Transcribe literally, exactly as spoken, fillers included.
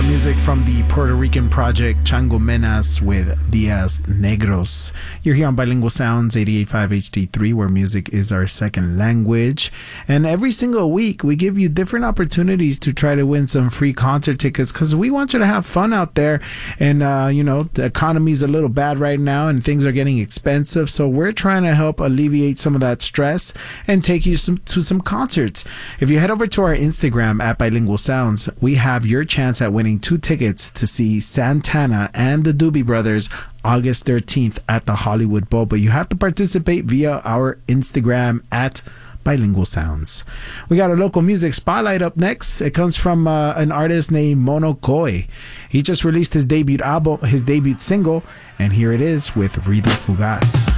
got music from the Puerto Rican project Chango Menas with Dias Negros. You're here on Bilingual Sounds eighty-eight point five H D three, where music is our second language. And every single week, we give you different opportunities to try to win some free concert tickets because we want you to have fun out there. And, uh, you know, the economy's a little bad right now and things are getting expensive. So we're trying to help alleviate some of that stress and take you some, to some concerts. If you head over to our Instagram at Bilingual Sounds, we have your chance at winning two tickets to see Santana and the Doobie Brothers August thirteenth at the Hollywood Bowl. But you have to participate via our Instagram at Bilingual Sounds. We got a local music spotlight up next. It comes from uh, an artist named Mono Koi. He just released his debut album, his debut single, and here it is with Rhythm Fugaz.